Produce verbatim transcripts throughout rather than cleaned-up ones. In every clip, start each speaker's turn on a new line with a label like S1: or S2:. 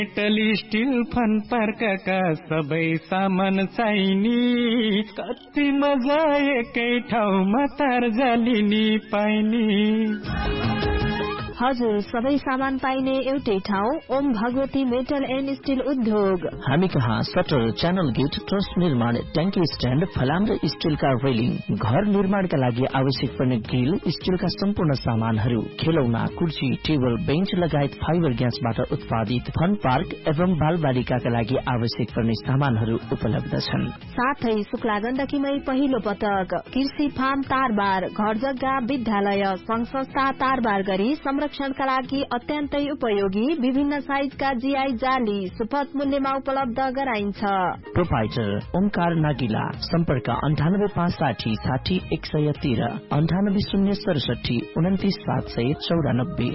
S1: Metal still fun पार्कका सबै सामान चाहिने कति मजा एकै ठाउँमा तार जालिनी पाइने
S2: हजुर सबै सामान पाइने एउटै ठाउँ Om Bhagwati metal and still उद्योग।
S3: हामी कहाँ सटर, च्यानल गेट, ट्रस निर्माण, ट्याङ्की स्ट्यान्ड, फलाम र स्टिलका रेलिङ, घर निर्माणका लागि आवश्यक पर्ने ग्रिल, स्टिलका सम्पूर्ण सामानहरू, खेलौना, कुर्सी, टेबल, बेन्च लगायत फाइबर ग्यासबाट उत्पादित फन पार्क एवं बालबालिकाका लागि आवश्यक पर्ने सामानहरू उपलब्ध छन्।
S2: साथै शुक्ला गण्डकीमै पहिलो पटक कृषि फार्म तारबार, घर जग्गा, विद्यालय, संघ संस्था तारबार गरी संरक्षणका लागि अत्यन्तै उपयोगी विभिन्न साइजका जीआई जाली सुपथ मूल्यमा उपलब्ध गराइन्छ।
S3: प्रोपाइटर ओमकार नागिला, सम्पर्क अन्ठानब्बे पाँच साठी साठी एक सय तेह्र, अन्ठानब्बे शून्य सडसठी उन्तिस सात सय चौरानब्बे।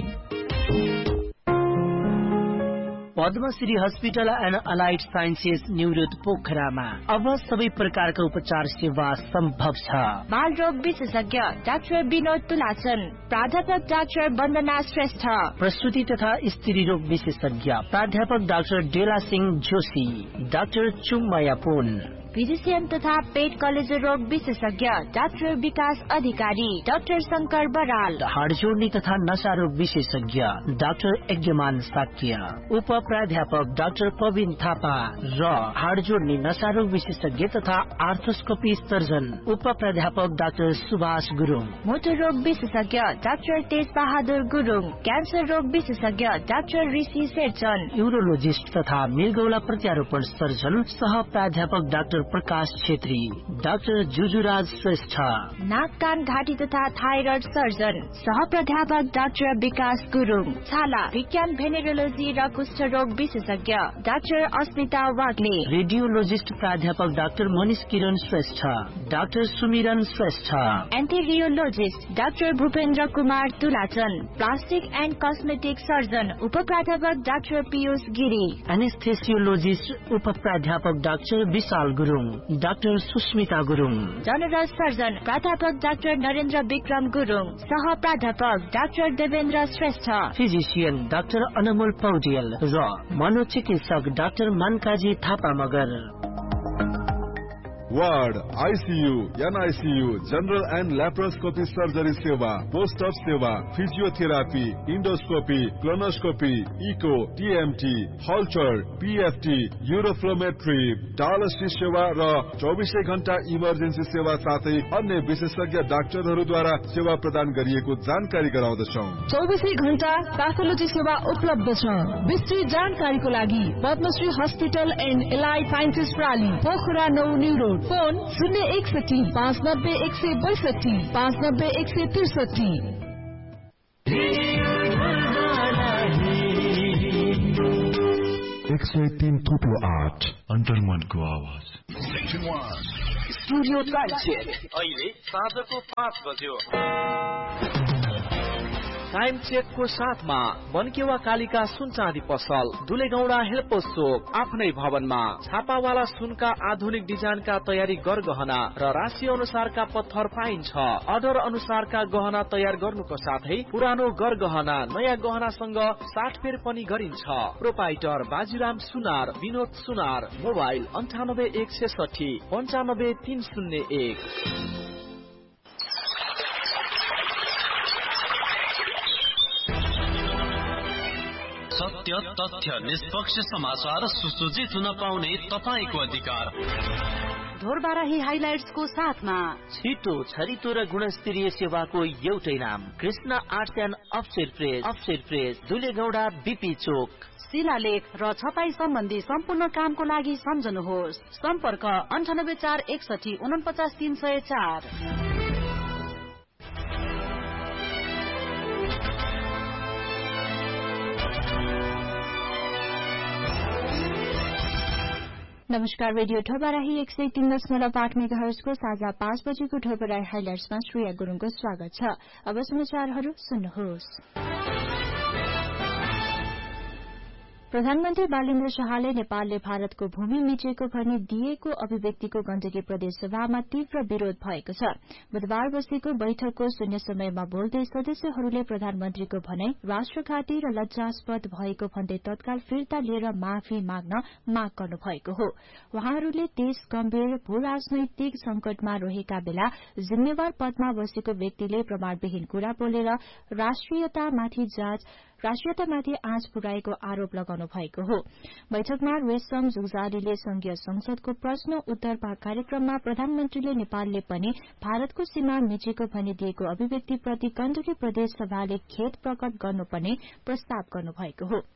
S3: Padmashri hospital and allied sciences New Road पोखरामा अब सबै प्रकारका उपचार सेवा सम्भव छ।
S2: बाल रोग विशेषज्ञ डाक्टर विनोद तुलाचन, प्राध्यापक डाक्टर वन्दना श्रेष्ठ,
S3: प्रसूति तथा स्त्री रोग विशेषज्ञ प्राध्यापक डाक्टर डेला सिंह जोशी, डाक्टर चुमया पुन,
S2: फिजिशियन तथा पेट कलेजो रोग विशेषज्ञ डाक्टर विकास अधिकारी, डाक्टर शंकर बराल,
S3: हाड जोड्ने तथा नशा रोग विशेषज्ञ डाक्टर यज्ञमान साक्य, उप प्राध्यापक डाक्टर प्रवीण थापा र हाड जोड्ने नशा रोग विशेषज्ञ तथा आर्थोस्कोपी सर्जन उप प्राध्यापक डाक्टर सुभाष गुरुङ,
S2: मोटर रोग विशेषज्ञ डाक्टर तेज बहादुर गुरुङ, क्यान्सर रोग विशेषज्ञ डाक्टर ऋषि शेरचन,
S3: यूरोलोजिस्ट तथा मृगौला प्रत्यारोपण सर्जन सह प्राध्यापक डाक्टर प्रकाश छेत्री, डाक्टर जुजुराज श्रेष्ठ,
S2: नाक कान घाँटी तथा थाइरोइड सर्जन सह प्राध्यापक डाक्टर विकास गुरुङ, छाला विज्ञान भेनेरोलोजी र कुष्ठ रोग विशेषज्ञ डाक्टर अस्मिता वाग्ले,
S3: रेडियोलोजिस्ट प्राध्यापक डाक्टर मनिष किरण श्रेष्ठ, डाक्टर सुमिरन Shrestha,
S2: एन्टेरियोलोजिस्ट doctor Bhupendra Kumar तुलाचन, plastic and cosmetic surgeon उप प्राध्यापक डाक्टर पीयूष गिरी,
S3: एनेस्थेसियोलोजिस्ट उप प्राध्यापक डाक्टर विशाल Gurung, doctor Susmita Gurung,
S2: general surgeon प्राध्यापक डाक्टर नरेन्द्र विक्रम गुरुङ, सह प्राध्यापक doctor Devendra Shrestha,
S3: physician doctor अनमोल पौडेल र मनोचिकित्सक doctor मनकाजी Thapa Magar.
S4: Ward, ICU, NICU, general and laparoscopy surgery सेवा, पोस्ट अप सेवा, physiotherapy, endoscopy, colonoscopy, eco, TMT, हल्चर, PFT, uroflowmetry, dialysis सेवा र चौबिसै घण्टा इमर्जेन्सी सेवा साथै अन्य विशेषज्ञ डाक्टरहरूद्वारा सेवा प्रदान गरिएको जानकारी गराउँदछौ।
S5: चौबिसै घण्टा प्याथोलोजी सेवा उपलब्ध छ। विस्तृत जानकारीको लागि Padmashri hospital and allied sciences प्राली, Pokhara नौ न्यू रोड, फोन शून्य एकसठी पाँच नब्बे एक सय बैसठी पाँच नब्बे एक सय त्रिसठी।
S6: एक सय तीन थुप्रो आठ अन्तर्मनको आवाज।
S7: स्टुडियो टाइम चेक अहिले साँझको पाँच बज्यो। टाइम चेक को साथमा बनकेवा कालिका सुन चाँदी पसल, दुलेगौडा हेल्पोस चोक, आफ्नै भवनमा छापावाला सुनका आधुनिक डिजाइनका तयारी गरगहना र राशि अनुसारका पत्थर पाइन्छ। अर्डर अनुसारका गहना तयार गर्नुको साथै पुरानो गरगहना नयाँ गहनासँग साटफेर पनि गरिन्छ। प्रोपाइटर बाजीराम सुनार, विनोद सुनार, मोबाइल अन्ठानब्बे एक सय साठी पन्चानब्बे तीन शून्य एक।
S8: सत्य, तथ्य, निष्पक्ष समाचार सुसज्जित हुन पाउने तपाईको अधिकार।
S2: ढोरबाराही हाइलाइट्सको साथमा
S3: छिटो, छरितो र गुणस्तरीय सेवाको एउटै नाम, Krishna arts and अफसेर press, अफसेर press, दुलेगौडा BP चोक।
S2: शिलालेख र छपाई सम्बन्धी सम्पूर्ण कामको लागि सम्झनुहोस्। सम्पर्क अन्ठानब्बे चार एकसठी उनपचास तीन सय चार। नमस्कार, रेडियो ठोबराही एक सय तीन दशमलव आठ मेगा हर्जको साझा पाँच बजेको ठोबराही हाइलाइट्समा श्रेया गुरुङको स्वागत छ। अब समाचारहरू सुन्नुहोस्। प्रधानमन्त्री बालेन्द्र शाहले नेपालले भारतको भूमि मिचेको भनी दिएको अभिव्यक्तिको गण्डकी प्रदेश सभामा तीव्र विरोध भएको छ। बुधबार बसेको बैठकको शून्य समयमा बोल्दै सदस्यहरूले प्रधानमन्त्रीको भनाई राष्ट्रघाती र लज्जास्पद भएको भन्दै तत्काल फिर्ता लिएर माफी माग्न माग गर्नु भएको हो। उहाँहरूले देश गम्भीर भू राजनैतिक संकटमा रहेका बेला जिम्मेवार पदमा बसेको व्यक्तिले प्रमाणविहीन कुरा बोलेर राष्ट्रियतामाथि जाँच राष्ट्रियतामाथि आँच पुर्याएको आरोप लगाउनु भएको हो। बैठकमा रेशम जुगजालीले संघीय संसदको प्रश्न उत्तर कार्यक्रममा प्रधानमन्त्रीले नेपालले पनि भारतको सीमा मिचेको भनी दिएको अभिव्यक्तिप्रति गण्डकी प्रदेश सभाले खेद प्रकट गर्नुपर्ने प्रस्ताव गर्नुभएको हो।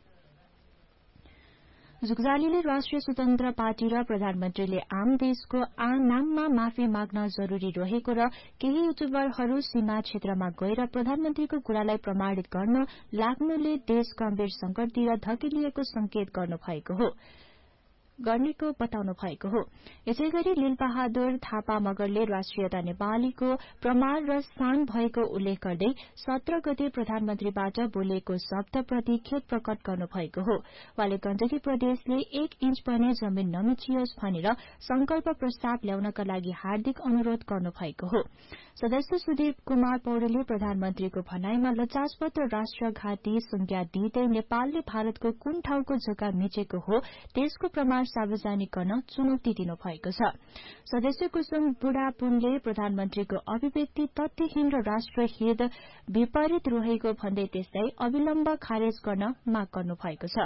S2: जुगजालीले राष्ट्रिय स्वतन्त्र पार्टी र प्रधानमन्त्रीले आम देशको नाममा माफी माग्न जरूरी रहेको र केही युट्युबरहरू सीमा क्षेत्रमा गएर प्रधानमन्त्रीको कुरालाई प्रमाणित गर्न लाग्नुले देश गम्भीर संकटतिर धकेलिएको संकेत गर्नुभएको हो गर्नेको बताउनु भएको हो। यसैगरी लीलबहादुर थापा मगरले राष्ट्रियता नेपालीको प्रमाण र स्थान भएको उल्लेख गर्दै सत्र गते प्रधानमन्त्रीबाट बोलेको शब्दप्रति खेद प्रकट गर्नुभएको हो। उहाँले गण्डकी प्रदेशले एक इन्च पनि जमीन नमिचियोस् भनेर संकल्प प्रस्ताव ल्याउनका लागि हार्दिक अनुरोध गर्नुभएको हो। सदस्य सुदीप कुमार पौडेलले प्रधानमन्त्रीको भनाईमा लज्जास्पद र राष्ट्रघाती संज्ञा दिँदै नेपालले भारतको कुन ठाउँको जग्गा मिचेको हो त्यसको प्रमाण सार्वजनिक गर्न चुनौती दिनु भएको छ। सदस्य कुसुम बुढापुनले प्रधानमन्त्रीको अभिव्यक्ति तथ्यहीन र राष्ट्रहित विपरीत रहेको भन्दै त्यसलाई अविलम्ब खारेज गर्न माग गर्नु भएको छ।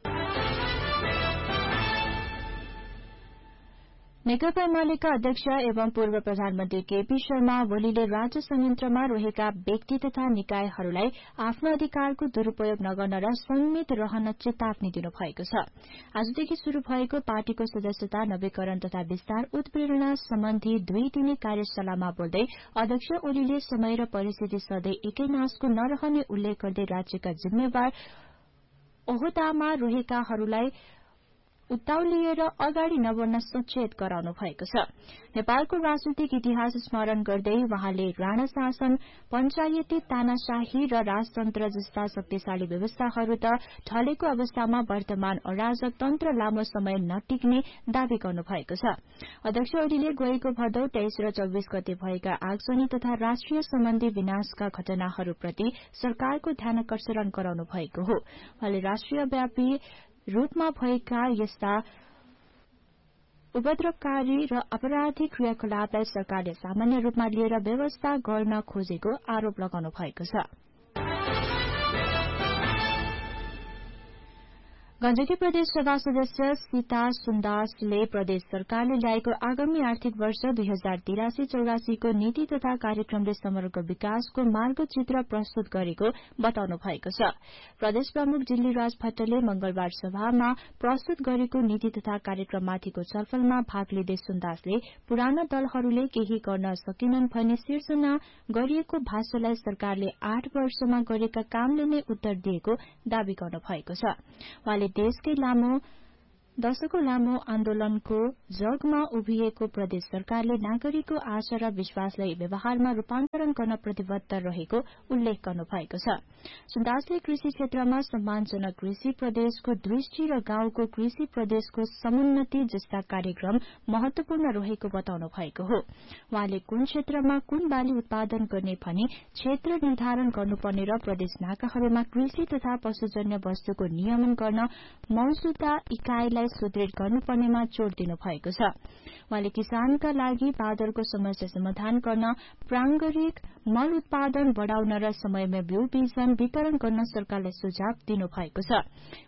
S2: नेकपा एमालेका अध्यक्ष एवं पूर्व प्रधानमन्त्री केपी शर्मा ओलीले राज्य संयन्त्रमा रहेका व्यक्ति तथा निकायहरूलाई आफ्नो अधिकारको दुरूपयोग नगर्न र संयमित रहन चेतावनी दिनुभएको छ। आजदेखि शुरू भएको पार्टीको सदस्यता नवीकरण तथा विस्तार उत्प्रेरणा सम्बन्धी दुई दिने कार्यशालामा बोल्दै अध्यक्ष ओलीले समय र परिस्थिति सधैँ एकै नासको नरहने उल्लेख गर्दै राज्यका जिम्मेवार ओहदामा रहेकाहरूलाई उत्ताउलिएर अगाडि नबढ्न सचेत गराउनु भएको छ। नेपालको राजनीतिक इतिहास स्मरण गर्दै वहाँले राणा शासन, पञ्चायती तानाशाही र राजतन्त्र जस्ता शक्तिशाली व्यवस्थाहरू त ढलेको अवस्थामा वर्तमान अराजक तन्त्र लामो समय नटिक्ने दावी गर्नु भएको छ। अध्यक्ष ओलीले गएको भदौ तेइस र चौबिस गते भएका आगजनी तथा राष्ट्रिय सम्बन्धी विनाशका घटनाहरूप्रति सरकारको ध्यानाकर्षण गराउनु भएको हो। उहाँले राष्ट्रियव्यापी रूपमा भएका यस्ता उपद्रवकारी र अपराधिक क्रियाकलापलाई सरकारले सामान्य रूपमा लिएर व्यवस्था गर्न खोजेको आरोप लगाउनु भएको छ। गण्डकी प्रदेश सभा सदस्य सीता सुन्दासले प्रदेश सरकारले ल्याएको आगामी आर्थिक वर्ष दुई हजार तिरासी चौरासीको नीति तथा कार्यक्रमले समग्र विकासको मार्गचित्र प्रस्तुत गरेको बताउनु भएको छ। प्रदेश प्रमुख दिल्लीराज भट्टले मंगलबार सभामा प्रस्तुत गरेको नीति तथा कार्यक्रममाथिको छलफलमा भाग लिँदै सुन्दासले पुराना दलहरूले केही गर्न सकेनन् भनी सिर्जना गरिएको भाष्यलाई सरकारले आठ वर्षमा गरेका कामले नै उत्तर दिएको दावी गर्नु भएको छ। देशकै लामो दशकौं लामो आन्दोलनको जगमा उभिएको प्रदेश सरकारले नागरिकको आशा र विश्वासलाई व्यवहारमा रूपान्तरण गर्न प्रतिबद्ध रहेको उल्लेख गर्नु भएको छ। सुन्दासले कृषि क्षेत्रमा सम्मानजनक कृषि प्रदेशको दृष्टि र गाउँको कृषि प्रदेशको समुन्नति जस्ता कार्यक्रम महत्वपूर्ण रहेको बताउनु भएको हो। उहाँले कुन क्षेत्रमा कुन बाली उत्पादन गर्ने भनी क्षेत्र निर्धारण गर्नुपर्ने र प्रदेश नाकाहरूमा कृषि तथा पशुजन्य वस्तुको नियमन गर्न मौजूदा इकाइलाई सुदृढ गर्नुपर्नेमा जोड़ दिनु भएको छ। उहाँले किसानका लागि बादलको समस्या समाधान गर्न प्रांगरिक मल उत्पादन बढ़ाउन र समयमा बिउ बिजन वितरण गर्न सरकारलाई सुझाव दिनु भएको छ।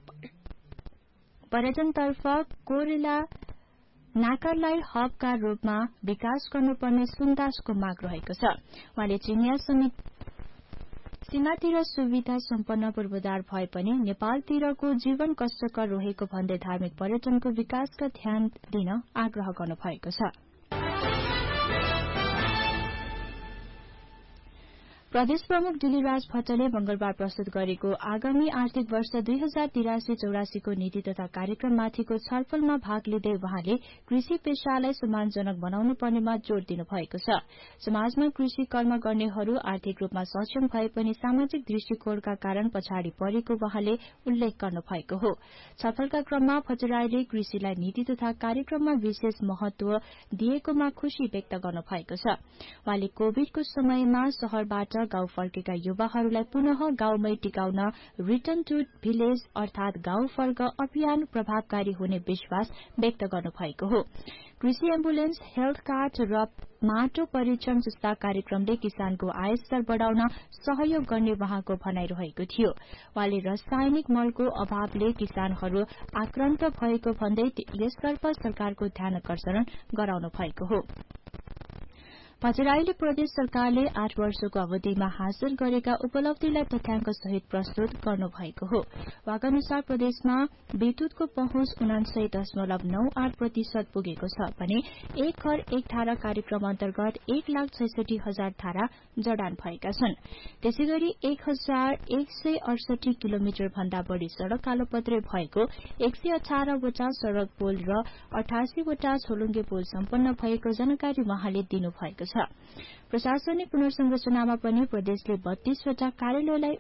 S2: पर्यटनतर्फ कोरेला नाकालाई हबका रूपमा विकास गर्नुपर्ने सुन्दासको माग रहेको छ। उहाँले चिनिया समिति सीमातिर सुविधा सम्पन्न पूर्वाधार भए पनि नेपालतिरको जीवन कष्टकर रहेको भन्दै धार्मिक पर्यटनको विकासका ध्यान दिन आग्रह गर्नु भएको छ।
S9: प्रदेश प्रमुख दिलीराज भट्टले मंगलबार प्रस्तुत गरेको आगामी आर्थिक वर्ष दुई हजार तिरासी चौरासीको नीति तथा कार्यक्रममाथिको छलफलमा भाग लिँदै वहाँले कृषि पेशालाई सम्मानजनक बनाउनु पर्नेमा जोड़ दिनु भएको छ। समाजमा कृषि कर्म गर्नेहरू आर्थिक रूपमा सक्षम भए पनि सामाजिक दृष्टिकोणका कारण पछाडि परेको वहाँले उल्लेख गर्नु भएको हो। छलफलका क्रममा भट्टराईले कृषिलाई नीति तथा कार्यक्रममा विशेष महत्व दिएकोमा खुशी व्यक्त गर्नु भएको छ। वहाँले कोविडको समयमा शहरबाट गाउँ फर्केका युवाहरूलाई पुनः गाउँमै टिकाउन रिटर्न टू भिलेज अर्थात गाउँ फर्क अभियान प्रभावकारी हुने विश्वास व्यक्त गर्नु भएको हो। कृषि एम्बुलेन्स, हेल्थ कार्ड र माटो परीक्षण जस्ता कार्यक्रमले किसानको आय स्तर बढ़ाउन सहयोग गर्ने वहाँको भनाइ रहेको थियो। वहाँले रासायनिक मलको अभावले किसानहरू आक्रान्त भएको भन्दै यसतर्फ सरकारको ध्यानकर्षण गराउनु भएको हो। भट्टराईले प्रदेश सरकारले आठ वर्षको अवधिमा हासिल गरेका उपलब्धिलाई तथ्याङ्क सहित प्रस्तुत गर्नु भएको हो। वहाँका अनुसार प्रदेशमा विद्युतको पहुँच उनासय दशमलव नौ आठ प्रतिशत पुगेको छ भने एक घर एक धारा कार्यक्रम अन्तर्गत एक लाख छैसठी हजार धारा जडान भएका छन्। त्यसै गरी एक हजार एक सय अडसठी किलोमिटर भन्दा बढ़ी सड़क कालोपत्रे भएको, एक सय अठारवटा सड़क पुल र अठासीवटा छोलुङ्गे पुल सम्पन्न भएको जानकारी वहाँले दिनुभएको छ। प्रशासनिक पुनर्संरचनामा पनि प्रदेशले बत्तीसवटा कार्यालयलाई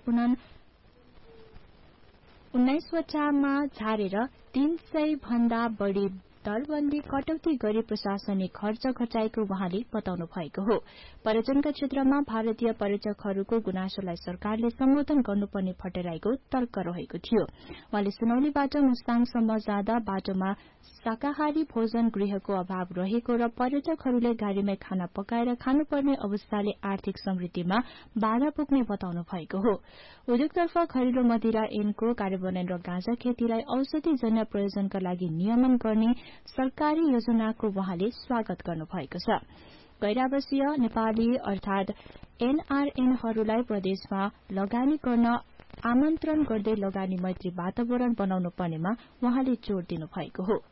S9: उन्नाइसवटामा झारेर तीन सय भन्दा बढ़ी दरबन्दी कटौती गरी प्रशासनिक खर्च घटाएको वहाँले बताउनु भएको हो। पर्यटनका क्षेत्रमा भारतीय पर्यटकहरूको गुनासोलाई सरकारले सम्बोधन गर्नुपर्ने भट्टराईको तर्क रहेको थियो। वहाँले सुनौलीबाट मुस्ताङसम्म जाँदा बाटोमा शाकाहारी भोजन गृहको अभाव रहेको र पर्यटकहरूले गाड़ीमै खाना पकाएर खानुपर्ने अवस्थाले आर्थिक समृद्धिमा बाधा पुग्ने बताउनु भएको हो। उद्योगतर्फ घरेलु मदिरा ऐनको कार्यान्वयन र गाँजा खेतीलाई औषधिजन्य प्रयोजनका लागि नियमन गर्ने सरकारी योजनाको वहाँले स्वागत गर्नु भएको छ। गैर-आवासीय नेपाली अर्थात एनआरएनहरूलाई प्रदेशमा लगानी गर्न आमन्त्रण गर्दै लगानी मैत्री वातावरण बनाउनु पर्नेमा वहाँले जोड़ दिनु भएको हो।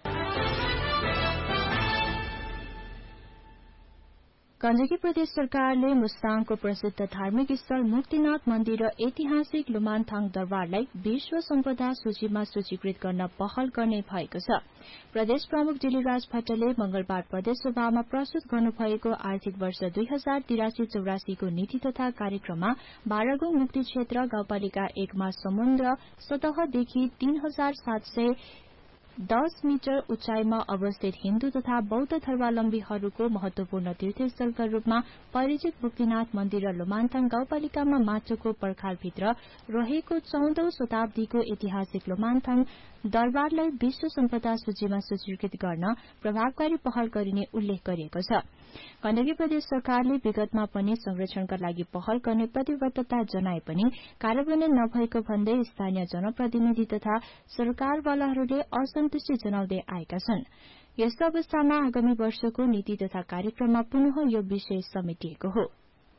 S9: गण्डकी प्रदेश सरकारले मुस्ताङको प्रसिद्ध धार्मिक स्थल मुक्तिनाथ मन्दिर र ऐतिहासिक लुमानथाङ दरबारलाई विश्व सम्पदा सूचीमा सूचीकृत गर्न पहल गर्ने भएको छ। प्रदेश प्रमुख दिलीराज भट्टले मंगलबार प्रदेश सभामा प्रस्तुत गर्नुभएको आर्थिक वर्ष दुई हजार तिरासी चौरासीको नीति तथा कार्यक्रममा बाह्रगौं मुक्ति क्षेत्र गाउँपालिका एकमा समुद्र सतहदेखि तीन हजार सात सय दस मिटर उचाइमा अवस्थित हिन्दू तथा बौद्ध धर्मावलम्बीहरूको महत्वपूर्ण तीर्थस्थलका रूपमा परिचित मुक्तिनाथ मन्दिर र लुमानथाङ गाउँपालिकामा माटोको पर्खालभित्र रहेको चौधौं शताब्दीको ऐतिहासिक लुमानथाङ दरबारलाई विश्व सम्पदा सूचीमा सूचीकृत गर्न प्रभावकारी पहल गरिने उल्लेख गरिएको छ। गण्डकी प्रदेश सरकारले विगतमा पनि संरक्षणका लागि पहल गर्ने प्रतिबद्धता जनाए पनि कार्यान्वयन नभएको भन्दै स्थानीय जनप्रतिनिधि तथा सरकारवालाहरूले असन्तुष्टि जनाउँदै आएका छन्। यस्तो अवस्थामा आगामी वर्षको नीति तथा कार्यक्रममा पुनः यो विषय समेटिएको हो।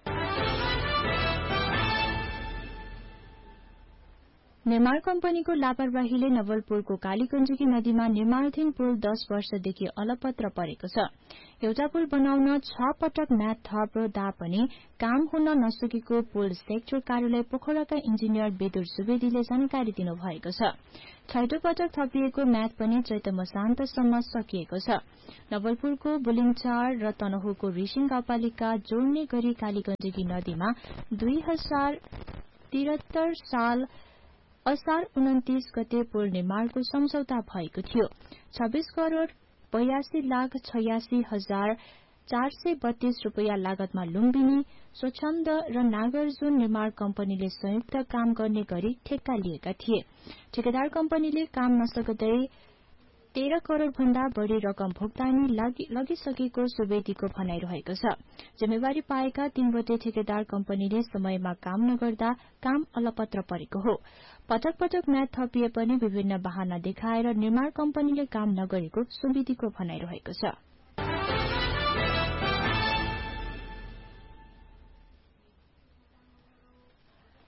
S9: निर्माण कम्पनीको लापरवाहीले नवलपुरको कालीगण्डकी नदीमा निर्माणाधीन पुल दस वर्षदेखि अलपत्र परेको छ। एउटा पुल बनाउन छ पटक म्याद थप्दा पनि काम हुन नसकेको पुल सेक्टर कार्यालय पोखराका इन्जिनियर बेदुर सुवेदीले जानकारी दिनुभएको छ। छैटौं पटक थपिएको म्याद पनि चैत मसान्तसम्म सकिएको छ। नवलपुरको बुलिङचार र तनहुको रिसिङ गाउँपालिका जोड्ने गरी कालीगण्डकी नदीमा दुई हजार त्रिहत्तर साल असार उन्तिस गते पुल निर्माणको सम्झौता भएको थियो। छब्बीस करोड़ बयासी लाख छयासी हजार चार सय बत्तीस रूपियाँ लागतमा लुम्बिनी, स्वच्छन्द र नागार्जुन निर्माण कम्पनीले संयुक्त काम गर्ने गरी ठेक्का लिएका थिए। ठेकेदार कम्पनीले काम नसक्दै तेह्र करोड़ भन्दा बढ़ी रकम भुक्तानी लगिसकेको सुवेदीको भनाइ रहेको छ। जिम्मेवारी पाएका तीनवटै ठेकेदार कम्पनीले समयमा काम नगर्दा काम अलपत्र परेको हो। पटक पटक म्याद थपिए पनि विभिन्न बहाना देखाएर निर्माण कम्पनीले काम नगरेको सुवेदीको भनाइ रहेको छ।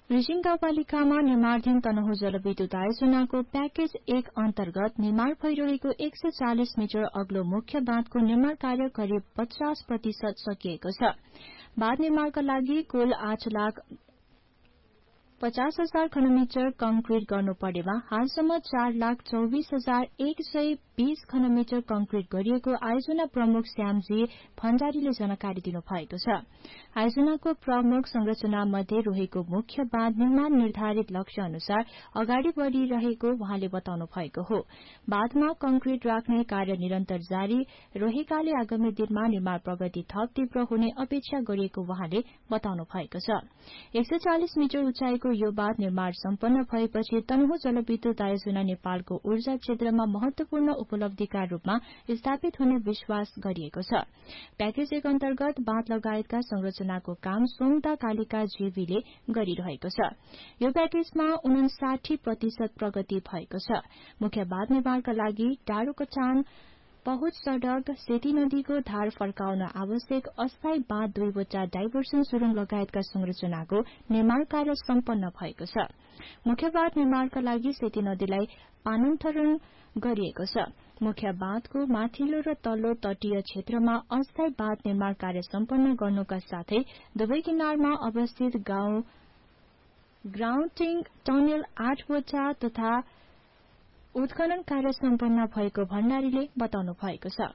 S9: रिसिङ गाउँपालिकामा निर्माणाधीन तनहुँ जलविद्युत आयोजनाको प्याकेज एक अन्तर्गत निर्माण भइरहेको एक सय चालिस मिटर अग्लो मुख्य बाँधको निर्माण कार्य करिब पचास प्रतिशत सकिएको छ। बाँध निर्माणका लागि कुल आठ लाख पचास हजार घनमिटर कंक्रिट गर्नुपर्नेमा हालसम्म चार लाख चौबिस हजार एक सय बीस घनमिटर कंक्रिट गरिएको आयोजना प्रमुख श्यामजी भण्डारीले जानकारी दिनुभएको छ। आयोजनाको प्रमुख संरचना मध्ये रहेको मुख्य बाँध निर्माण निर्धारित लक्ष्य अनुसार अगाडि बढ़िरहेको उहाँले बताउनु भएको हो। बाँधमा कंक्रिट राख्ने कार्य निरन्तर जारी रहेकाले आगामी दिनमा निर्माण प्रगति थप तीव्र हुने अपेक्षा गरिएको उहाँले बताउनु भएको छ। एक सय चालिस मिटर उचाइको यो बाँध निर्माण सम्पन्न भएपछि तनहुँ जलविद्युत आयोजना नेपालको ऊर्जा क्षेत्रमा महत्वपूर्ण उपलब्धिका रूपमा स्थापित हुने विश्वास गरिएको छ। प्याकेज एक अन्तर्गत बाँध लगायतका संरचनाको काम सोमदा कालिका जेवीले गरिरहेको छ। यो प्याकेजमा उनासाठी प्रतिशत प्रगति भएको छ। मुख्य बाँध निर्माणका लागि डाँडो कटान पहुँच सड़क सेती नदीको धार फर्काउन आवश्यक अस्थायी बाँध दुईवटा डाइभर्सन सुरुङ लगायतका संरचनाको निर्माण कार्य सम्पन्न भएको छ। मुख्य बाँध निर्माणका लागि सेती नदीलाई पानन्तरण गरिएको छ। मुख्य बाँधको माथिल्लो र तल्लो तटीय क्षेत्रमा अस्थायी बाँध निर्माण कार्य सम्पन्न गर्नुका साथै दुवै किनारमा अवस्थित गाउँ ग्राउन्डिङ टनेल आठवटा तथा उत्खनन कार्य सम्पन्न भएको भण्डारीले बताउनु भएको छ।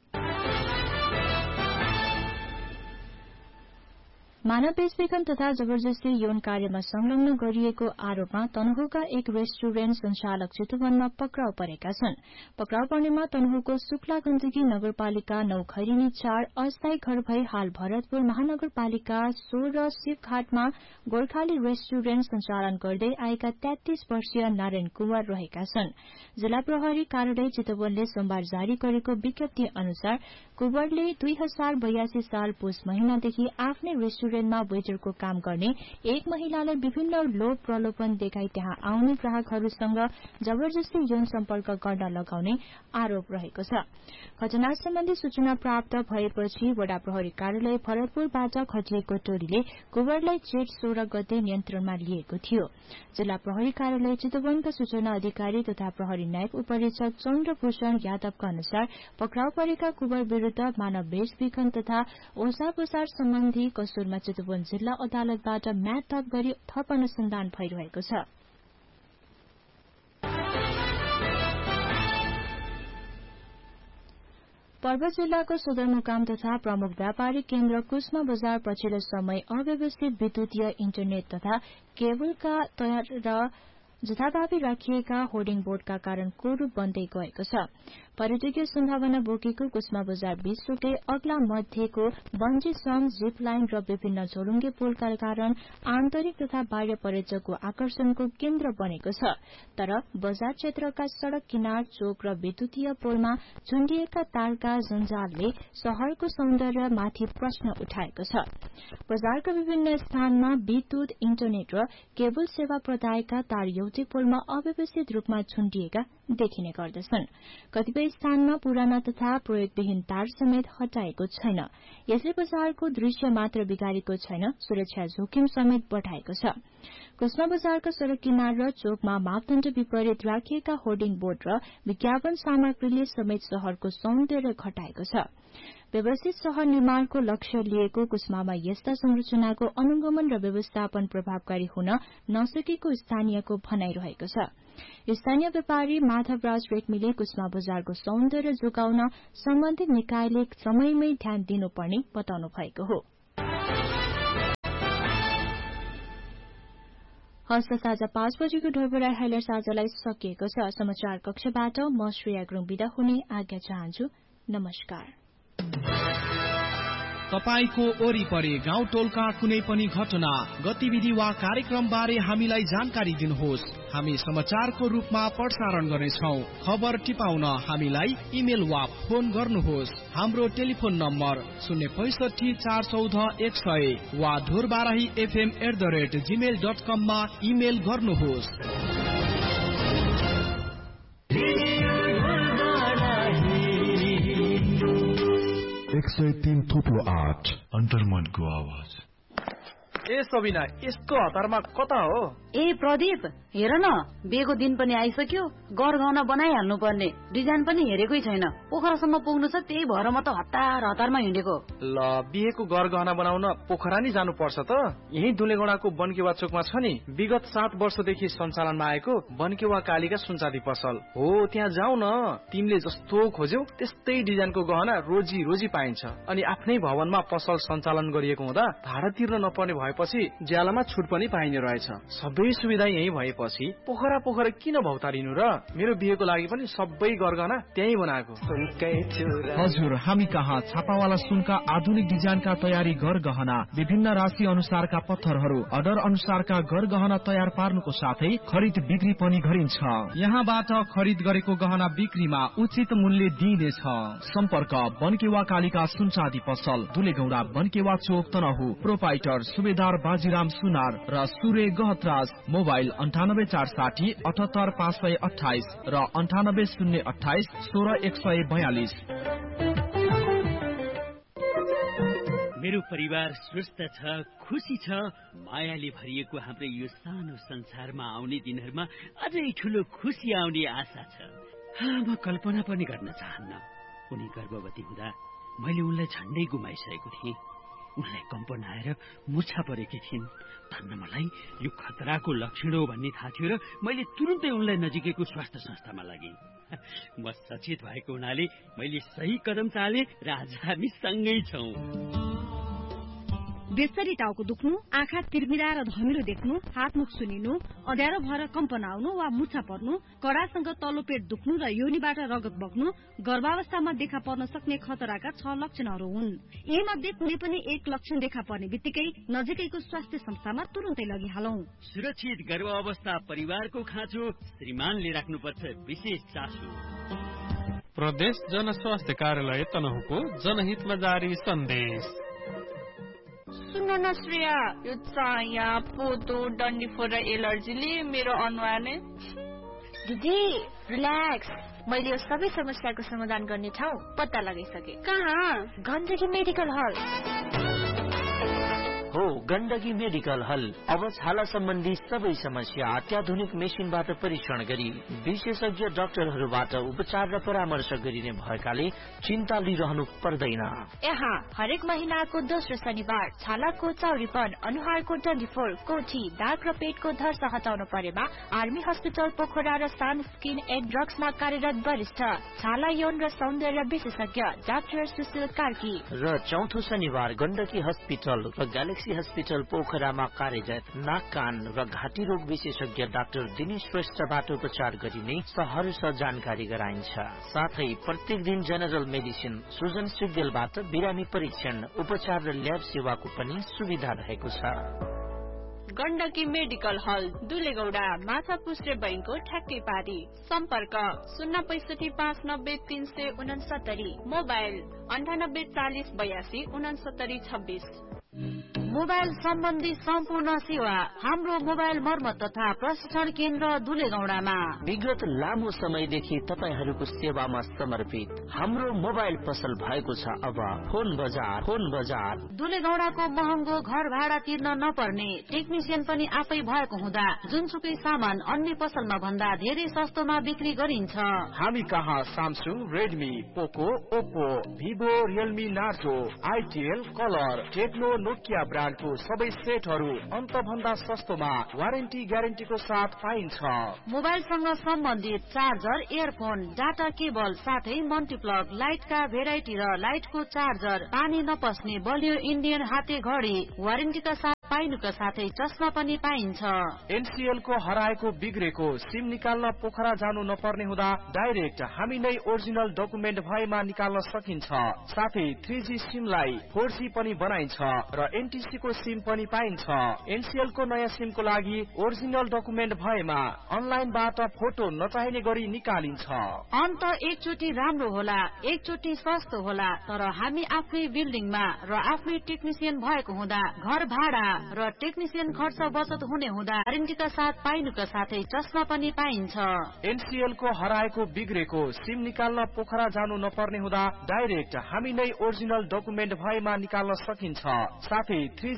S9: मानव बेचबिखन तथा जबरजस्ती यौन कार्यमा संलग्न गरिएको आरोपमा तनहुँका एक रेस्टुरेन्ट संचालक चितवनमा पक्राउ परेका छन्। पक्राउ पर्नेमा तनहुँको शुक्ला गण्डकी नगरपालिका नौ खैरिनी चार अस्थायी घर भई हाल भरतपुर महानगरपालिका सोह्र शिवघाटमा गोर्खाली रेस्टुरेन्ट सञ्चालन गर्दै आएका तेत्तीस वर्षीय नारायण कुँवर रहेका छन्। जिल्ला प्रहरी कार्यालय चितवनले सोमबार जारी गरेको विज्ञप्ति अनुसार कुँवरले दुई हजार बयासी साल पुष महिनादेखि आफ्नै रेस्टुरेन्टमा वेटरको काम गर्ने एक महिलालाई विभिन्न लोभ प्रलोभन देखाई त्यहाँ आउने ग्राहकहरूसँग जबरजस्ती यौन सम्पर्क गर्न लगाउने आरोप रहेको छ। घटना सम्बन्धी सूचना प्राप्त भएपछि वडा प्रहरी कार्यालय भरतपुरबाट खटिएको टोलीले कुँवरलाई जेठ सोह्र गते नियन्त्रणमा लिएको थियो। जिल्ला प्रहरी कार्यालय चितवनका सूचना अधिकारी तथा प्रहरी नायब उपरीक्षक चन्द्रभूषण यादवका अनुसार पक्राउ परेका कुँवर विरूद्ध मानव बेचबिखन तथा ओसार पोसार सम्बन्धी कसुरमा चितवन जिल्ला अदालतबाट म्याद थप गरी थप अनुसन्धान भइरहेको छ। पर्वत जिल्लाको सदरमुकाम तथा प्रमुख व्यापारिक केन्द्र कुस्मा बजार पछिल्लो समय अव्यवस्थित विद्युतीय इन्टरनेट तथा केबलका तयार र जथाभावी राखिएका होर्डिङ बोर्डका कारण कोरूप बन्दै गएको छ। पर्यटकीय सम्भावना बोकेको कुस्मा बजार विश्वकै अग्ला मध्येको बन्जी जम्प जिप लाइन र विभिन्न झोलुङ्गे पुलका कारण आन्तरिक तथा बाह्य पर्यटकको आकर्षणको केन्द्र बनेको छ। तर बजार क्षेत्रका सड़क किनार चोक र विद्युतीय पोलमा झुण्डिएका तारका जंजालले शहरको सौन्दर्य माथि प्रश्न उठाएको छ। बजारका विभिन्न स्थानमा विद्युत इन्टरनेट र केबल सेवा प्रदायका तार एउटै पोलमा अव्यवस्थित रूपमा झुण्डिएका देखिने गर्दछन्। कतिपय स्थानमा पुराना तथा प्रयोगविहीन तार समेत हटाएको छैन। यसले बजारको दृश्य मात्र बिगारेको छैन, सुरक्षा जोखिम समेत बढ़ाएको छ। कुस्मा बजारका सड़क किनार र चोकमा मापदण्ड विपरीत राखिएका होर्डिङ बोर्ड र विज्ञापन सामग्रीले समेत शहरको सौन्दर्य घटाएको छ। व्यवस्थित शहर निर्माणको लक्ष्य लिएको कुस्मामा यस्ता संरचनाको अनुगमन र व्यवस्थापन प्रभावकारी हुन नसकेको स्थानीयको भनाइरहेको छ। स्थानीय व्यापारी माधवराज रेग्मीले कुस्मा बजारको सौन्दर्य जोगाउन सम्बन्धित निकायले समयमै ध्यान दिनुपर्ने बताउनु भएको हो। हस्त साझा पाँच बजेको ढोबराई हाइलाइट साझालाई सकिएको छ। समाचार कक्षबाट म श्रेया गुरुङ बिदा हुने आज्ञा चाहन्छु। नमस्कार।
S7: तपाईको वरिपरि गाउँ टोलका कुनै पनि घटना गतिविधि वा कार्यक्रम बारे हामीलाई जानकारी दिनुहोस्। हामी समाचारको रूपमा प्रसारण गर्नेछौं। खबर टिपाउन हामीलाई इमेल वा फोन गर्नुहोस्। हाम्रो टेलिफोन नम्बर शून्य पैसठी चार चौध एक सय वा Dhorbarahi FM at the rate Gmail dot कम मा इमेल गर्नुहोस्।
S6: एक सय तीन थुप्रो आठ अन्तर्मनको आवाज।
S7: ए सबिना, यसको हतारमा कता हो?
S10: ए प्रदीप, हेर न, बिहेको दिन पनि आइसक्यो, गरगहना बनाइहाल्नु पर्ने। डिजाइन पनि हेरेकै छैन, पोखरासम्म पुग्नु छ, त्यही भएर म त हतार हतारमा हिँडेको।
S7: ल, बिहेको गरगहना बनाउन पोखरा नि जानु पर्छ त? यही दुलेगौडाको बनकेवा चोकमा छ नि, विगत सात वर्षदेखि सञ्चालनमा आएको बनकेवा कालीका सुनचाँदी पसल हो। त्यहाँ जाऊ न, तिमीले जस्तो खोज्यौ त्यस्तै डिजाइनको गहना रोजी रोजी पाइन्छ। अनि आफ्नै भवनमा पसल सञ्चालन गरिएको हुँदा भाडा तिर्न नपर्ने भएपछि ज्यालामा छुट पनि पाइने रहेछ। सबै सुविधा यही भएपछि पोखरा पोखरा किन भौतारिनु र? मेरो बिहेको लागि पनि सबै गरगहना त्यही बनाएको।
S11: हजुर, हामी कहाँ छापावाला सुनका आधुनिक डिजाइनका तयारी गरगहना, विभिन्न राशि अनुसारका पत्थरहरू, अर्डर अनुसारका गरगहना तयार पार्नुको साथै खरिद बिक्री पनि गरिन्छ।
S12: यहाँबाट खरिद गरेको गहना बिक्रीमा उचित मूल्य दिइनेछ।
S11: सम्पर्क बनकेवा कालिका सुनचाँदी पसल, दुलेगौडा, बनकेवा चोक, तनहु। प्रोपाइटर सुबेदार बाजीराम सुनार र सुरे गहतराज। मोबाइल अन्ठानब्बे चार साठी अठहत्तर पाँच सय अठाइस र अन्ठानब्बे शून्य अठाइस सोह्र एक सय बयालिस।
S13: मेरो परिवार स्वस्थ छ, खुसी छ, मायाले भरिएको हाम्रो यो सानो संसारमा आउने दिनहरूमा अझै ठुलो खुसी आउने आशा छ। म कल्पना पनि गर्न चाहन्न। उनी गर्भवती हुँदा मैले उनलाई झन्डै गुमाइसकेको थिएँ। उनलाई कम्पन आएर मुछा परेकी थिइन्। धन्न मलाई यो खतराको लक्षण हो भन्ने थाहा थियो र मैले तुरुन्तै उनलाई नजिकैको स्वास्थ्य संस्थामा लगेँ। म सचेत भएको हुनाले मैले सही कदम चाले र आज हामी सँगै छौँ।
S14: बेसरी टाउको दुख्नु, आँखा तिर्मिरा र धमिलो देख्नु, हातमुख सुनिनु, अँध्यारो भएर कम्पन आउनु वा मुछा पर्नु, कडासँग तल्लो पेट दुख्नु र योनिबाट रगत बग्नु गर्भावस्थामा देखा पर्न सक्ने खतराका छ लक्षणहरू हुन्। यी मध्ये कुनै पनि एक लक्षण देखा पर्ने बित्तिकै नजिकैको स्वास्थ्य संस्थामा तुरुन्तै लगिहालौं।
S13: सुरक्षित गर्भावस्था परिवारको खाँचो श्रीमानले राख्नुपर्छ विशेष चासो।
S12: प्रदेश जनस्वास्थ्य कार्यालय तनहुको जनहितमा जारी सन्देश।
S15: सुन न श्रेया, यो चाया, पोतो, डन्डीफोर र एलर्जीले मेरो अनुहार नै।
S2: दिदी रिल्याक्स, मैले यो सबै समस्याको समाधान गर्ने ठाउँ पत्ता लगाइसके।
S15: कहाँ?
S2: गण्डकी मेडिकल हल
S3: हो। गण्डकी मेडिकल हल अब छाला सम्बन्धी सबै समस्या अत्याधुनिक मेसिनबाट परीक्षण गरी विशेषज्ञ डाक्टरहरूबाट उपचार र परामर्श गरिने भएकाले चिन्ता लिइरहनु पर्दैन।
S2: यहाँ हरेक महिनाको दोस्रो शनिबार छालाको चौरीपन, अनुहारको डन्डीफोर, कोठी, दाग र पेटको धर्स हटाउन परेमा आर्मी हस्पिटल पोखरा र सान स्किन एन्ड ड्रग्समा कार्यरत वरिष्ठ छाला यौन र सौन्दर्य विशेषज्ञ डाक्टर सुशील कार्की
S3: र चौथो शनिबार गण्डकी हस्पिटल र ग्यालेक्सी हस्पिटल पोखरामा कार्यरत नाक, कान र घाँटी रोग विशेषज्ञ डाक्टर दिनेश श्रेष्ठबाट उपचार गरिने सहर्ष जानकारी गराइन्छ। साथै प्रत्येक दिन जेनरल मेडिसिन सुजन सिग्देलबाट बिरामी परीक्षण, उपचार र ल्याब सेवाको पनि सुविधा रहेको छ।
S15: गण्डकी मेडिकल हल, दुलेगौडा, माछा पुस्रे बैंकको ठ्याक्कै पारी। सम्पर्क शून्य पैसठी पाँच नब्बे तीन सय उनसत्तरी। मोबाइल अन्ठानब्बे चालिस बयासी उनसत्तरी छब्बीस।
S10: मोबाइल सम्बन्धी सम्पूर्ण सेवा हाम्रो मोबाइल मर्मत तथा प्रशिक्षण केन्द्र दुलेगौडामा।
S3: विगत लामो समयदेखि तपाईहरूको सेवामा समर्पित हाम्रो मोबाइल पसल भएको छ अब फोन बजार। फोन बजार
S10: दुलेगौडाको महँगो घर भाडा तिर्न नपर्ने, टेक्निसियन पनि आफै भएको हुँदा जुनसुकै सामान अन्य पसलमा भन्दा धेरै सस्तोमा बिक्री गरिन्छ।
S7: हामी कहाँ सामसुङ, रेडमी, पोको, Oppo, Vivo, Realme, Narzo, आइटिएल, colour, Tecno, Nokia ब्रान्डको सबै सेटहरू अन्त भन्दा सस्तोमा वारेन्टी ग्यारेन्टीको साथ पाइन्छ।
S10: मोबाइलसँग सम्बन्धित चार्जर, इयरफोन, डाटा केबल साथै मल्टिप्लग, लाइटका भेराइटी र लाइटको चार्जर, पानी नपस्ने बलियो इन्डियन हाते घडी वारेन्टीका साथ पाइनुका साथै चस्मा पनि पाइन्छ।
S7: एनसीएल को हराएको बिग्रेको सिम निकाल्न पोखरा जानु नपर्ने हुँदा डाइरेक्ट हामी नै ओरिजिनल डकुमेन्ट भएमा निकाल्न सकिन्छ। साथै थ्री जी सिमलाई फोर जी पनि बनाइन्छ र एनटीसी को सिम पनि पाइन्छ। एनसीएल को नयाँ सिम को लागि ओरिजिनल डकुमेन्ट भएमा अनलाइनबाट फोटो नचाहिने गरी निकालिन्छ।
S10: अन्त एकचोटि राम्रो होला, एकचोटि सस्तो होला, तर हामी आफ्नै बिल्डिङमा र आफ्नै टेक्निसियन भएको हुँदा घर भाडा र टेक्निसियन खर्च बचत हुने हुँदा वारेन्टीका साथ पाइनुका साथै चस्मा पनि पाइन्छ।
S7: एनसीएल को हराएको बिग्रेको सिम निकाल्न पोखरा जानु नपर्ने हुँदा डाइरेक्ट हामी नै ओरिजिनल डकुमेन्ट भएमा निकाल्न सकिन्छ। साथै थ्री